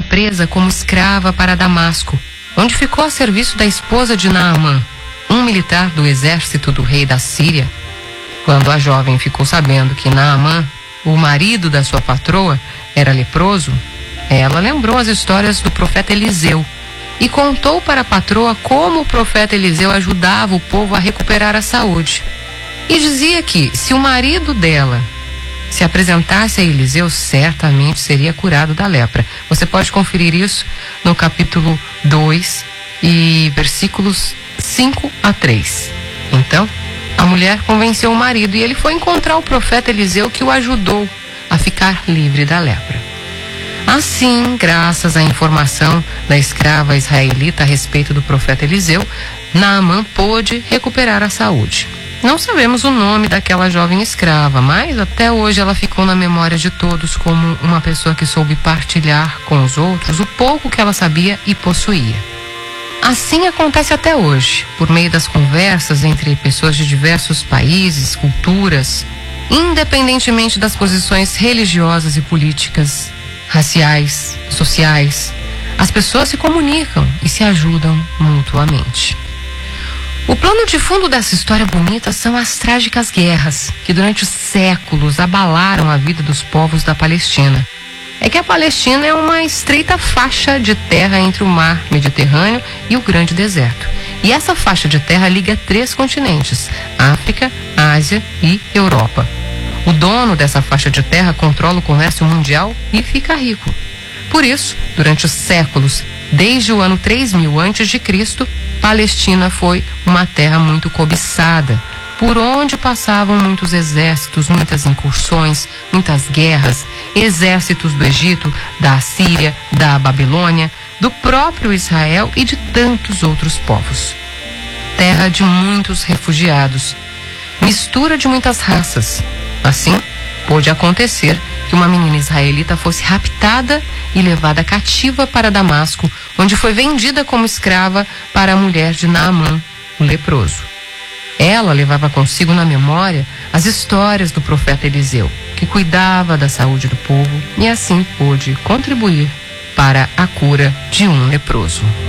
presa como escrava para Damasco, onde ficou a serviço da esposa de Naamã, um militar do exército do rei da Síria. Quando a jovem ficou sabendo que Naamã, o marido da sua patroa, era leproso, ela lembrou as histórias do profeta Eliseu e contou para a patroa como o profeta Eliseu ajudava o povo a recuperar a saúde. E dizia que, se o marido dela se apresentasse a Eliseu, certamente seria curado da lepra. Você pode conferir isso no capítulo 2 e versículos 5 a 3. Então, a mulher convenceu o marido e ele foi encontrar o profeta Eliseu, que o ajudou a ficar livre da lepra. Assim, graças à informação da escrava israelita a respeito do profeta Eliseu, Naamã pôde recuperar a saúde. Não sabemos o nome daquela jovem escrava, mas até hoje ela ficou na memória de todos como uma pessoa que soube partilhar com os outros o pouco que ela sabia e possuía. Assim acontece até hoje, por meio das conversas entre pessoas de diversos países, culturas, independentemente das posições religiosas e políticas, raciais, sociais. As pessoas se comunicam e se ajudam mutuamente. O plano de fundo dessa história bonita são as trágicas guerras que durante séculos abalaram a vida dos povos da Palestina. É que a Palestina é uma estreita faixa de terra entre o mar Mediterrâneo e o grande deserto. E essa faixa de terra liga 3 continentes: África, Ásia e Europa. O dono dessa faixa de terra controla o comércio mundial e fica rico. Por isso, durante os séculos, desde o ano 3000 a.C., Palestina foi uma terra muito cobiçada, por onde passavam muitos exércitos, muitas incursões, muitas guerras, exércitos do Egito, da Assíria, da Babilônia, do próprio Israel e de tantos outros povos. Terra de muitos refugiados, mistura de muitas raças. Assim, pôde acontecer que uma menina israelita fosse raptada e levada cativa para Damasco, onde foi vendida como escrava para a mulher de Naamã, o leproso. Ela levava consigo na memória as histórias do profeta Eliseu, que cuidava da saúde do povo e assim pôde contribuir para a cura de um leproso.